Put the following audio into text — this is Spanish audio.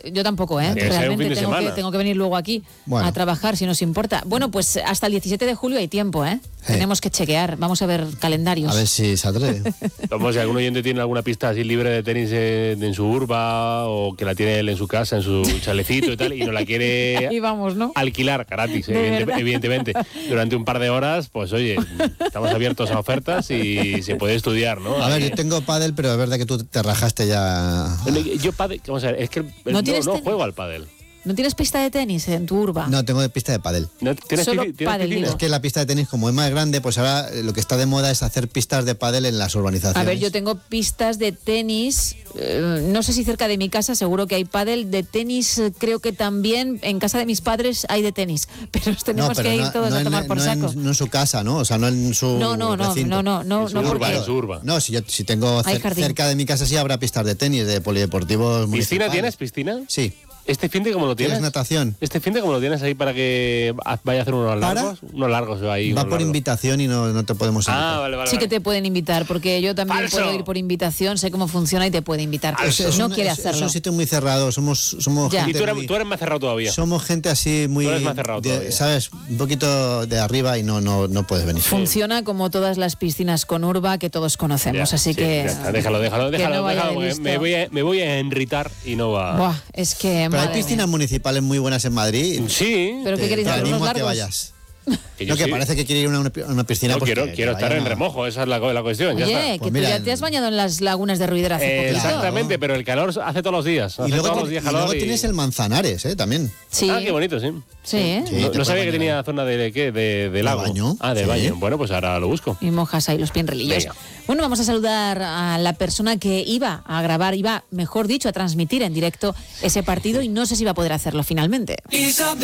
yo tampoco, realmente tengo que venir luego aquí a trabajar, si nos importa. Bueno, pues hasta el 17 de julio hay tiempo, Tenemos que chequear, vamos a ver calendarios. A ver si saldré. Vamos, si algún oyente tiene alguna pista así libre de tenis en su urba, o que la tiene él en su casa, en su chalecito y tal, y no la quiere y vamos, ¿no? alquilar gratis, evidentemente, durante un par de horas, pues oye, estamos abiertos a ofertas y se puede estudiar, ¿no? A ver, yo tengo pádel, pero es verdad que tú te rajaste ya. Yo pádel, vamos a ver, es que no juego al pádel. ¿No tienes pista de tenis en tu urba? No, tengo pista de pádel. Solo pádel, digo. Es que la pista de tenis, como es más grande, pues ahora lo que está de moda es hacer pistas de pádel en las urbanizaciones. A ver, yo tengo pistas de tenis, no sé si cerca de mi casa, seguro que hay pádel. De tenis, creo que también en casa de mis padres hay de tenis. Pero tenemos que ir todos a tomar por saco. No en su casa, ¿no? O sea, no en su recinto. No, en su urba. No, si tengo cerca de mi casa sí habrá pistas de tenis, de polideportivos municipales. ¿Piscina tienes, piscina? Sí. ¿Este fin de cómo lo tienes? ¿Tienes natación? ¿Este fin de cómo lo tienes ahí para que vaya a hacer unos largos? Unos largos ahí. Va por invitación y no te podemos invitar. Vale. Sí que te pueden invitar, porque yo también puedo ir por invitación, sé cómo funciona y te puede invitar. No quiere hacerlo. Es un sitio muy cerrado, somos gente. Y tú eres más cerrado todavía. Somos gente así muy. Tú eres más cerrado todavía. ¿Sabes? Un poquito de arriba y no puedes venir. Funciona como todas las piscinas con urba que todos conocemos, así que. Déjalo. Me voy a enritar y no va. Buah, es que. Pero hay piscinas municipales muy buenas en Madrid. Sí. ¿Pero qué queréis hacer? Te animo ¿Los a que largos? vayas. Que parece que quiere ir a una piscina. No, pues quiero estar en remojo, esa es la cuestión. Oye, ya está. que Pues tú ya te has bañado en las lagunas de Ruidera hace poquito. Exactamente, pero el calor hace todos los días. Y luego tienes el Manzanares, también. Sí. Qué bonito, sí. Sí. No sabía que tenía zona de lago. baño. De baño. Bueno, pues ahora lo busco. Y mojas ahí los pinrelillos. Venga. Bueno, vamos a saludar a la persona que iba a grabar, mejor dicho, a transmitir en directo ese partido y no sé si va a poder hacerlo finalmente. Isabel.